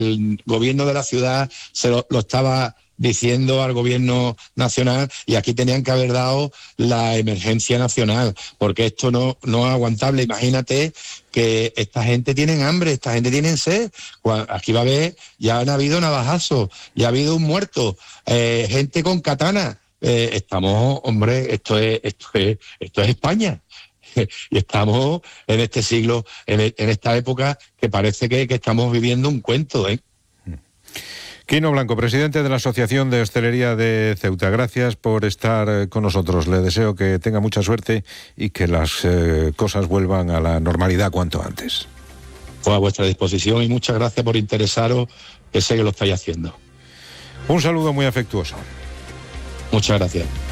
el gobierno de la ciudad lo estaba diciendo al gobierno nacional, y aquí tenían que haber dado la emergencia nacional, porque esto no es aguantable. Imagínate que esta gente tiene hambre, esta gente tiene sed. Aquí va a haber, ya han habido navajazos, ya ha habido un muerto, gente con katana. Hombre, esto es España. Y estamos en este siglo, en esta época que parece que estamos viviendo un cuento, ¿eh? Quino Blanco, presidente de la Asociación de Hostelería de Ceuta, gracias por estar con nosotros. Le deseo que tenga mucha suerte y que las cosas vuelvan a la normalidad cuanto antes. Pues a vuestra disposición, y muchas gracias por interesaros, que sé que lo estáis haciendo. Un saludo muy afectuoso. Muchas gracias.